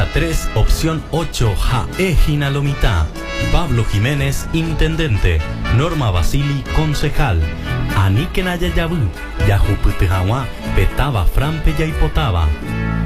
Lista 3, opción 8J, Ejina Lomita. Pablo Jiménez, intendente. Norma Basili, concejal. Aniken Ayayabu, Yajuputejawa, Petaba Frampe Yaipotaba.